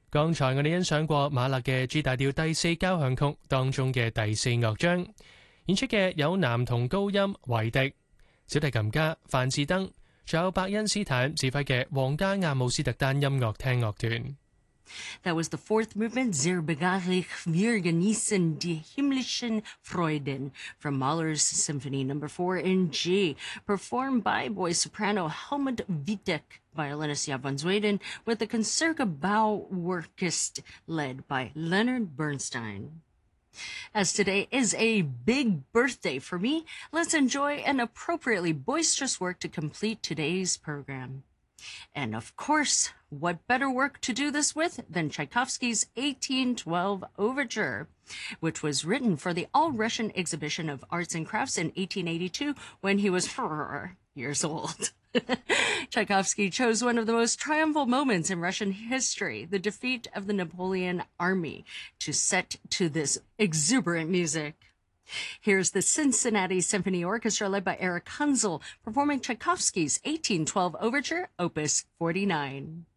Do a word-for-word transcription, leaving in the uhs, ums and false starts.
剛才我哋欣賞過馬勒嘅 G 大調第四交響曲當中嘅第四樂章，演出嘅有男童高音維迪、小提琴家范志登，仲有伯恩斯坦指揮嘅皇家阿姆斯特丹音樂廳樂團。 That was the fourth movement, Sehr begehrlich wir genießen die himmlischen Freuden, from Mahler's Symphony Number four in G, performed by boy soprano Helmut Wittek, violinist Jaap van Zweden, with the Concertgebouworkest led by Leonard Bernstein. As today is a big birthday for me, let's enjoy an appropriately boisterous work to complete today's program. And of course, what better work to do this with than Tchaikovsky's eighteen twelve Overture, which was written for the All-Russian Exhibition of Arts and Crafts in eighteen eighty-two when he was four years old. Tchaikovsky chose one of the most triumphal moments in Russian history, the defeat of the Napoleon army, to set to this exuberant music. Here's the Cincinnati Symphony Orchestra led by Eric Hunzel performing Tchaikovsky's eighteen twelve Overture, Opus forty-nine.